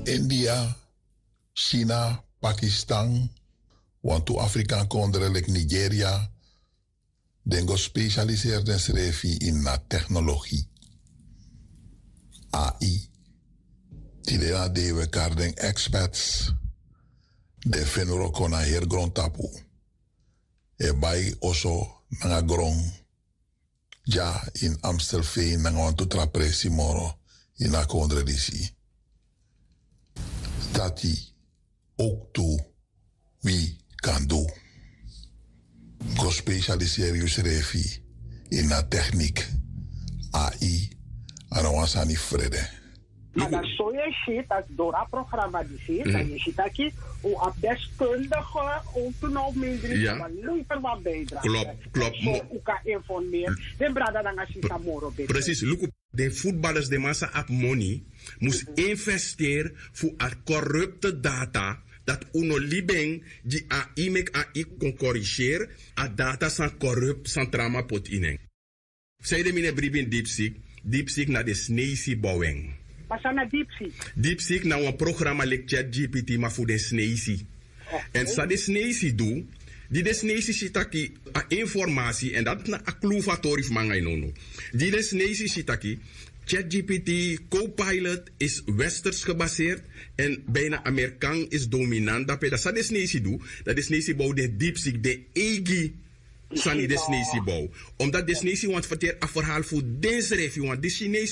India, China, Pakistan, want to Afrika konderen like Nigeria, dengo specialiseerd schreef in na technologie. AI. Tidena de we karden experts. De fenuro kona her grond tapu. E bai oso nanga grond. Ja in Amstelveen nanga wantu trapresi moro in a kondre disi. Tati ook toe wie kan doen. Go specialiseer je schreef in na techniek. AI. En dan was aan vrede. Maar dat zo je ziet, dat door het programma die ziet, dat je ziet dat je hoe deskundige autonomie maar liever wat bijdragen. Klopt. Zo hoe kan informeren. De brada dan als je samoro bent. Precies, look, de voetballers de massa op money moest investeren voor corrupte data. Dat uno libeng die AI mek AI kon corrigeren, a data san corrupt san trama pot ineng. Zij de mine bribin DeepSeek naar de Sneezy bouwing. Pas aan DeepSeek? DeepSeek naar een programma like ChatGPT, maar voor de Sneezy. En sa de Sneezy doe, die de Sneezy shitaki a informatie, en dat is na a kluvatori manga inono. Die de Sneezy shitaki, ChatGPT Copilot is westers gebaseerd en bijna Amerikaan is dominant. Dat sa de Sneezy doe, dat de Sneezy bouw de DeepSeek, de EGI. Sani de Sneezy bouw. Omdat de Sneezy want verteer een verhaal voor deze review, want de Chinees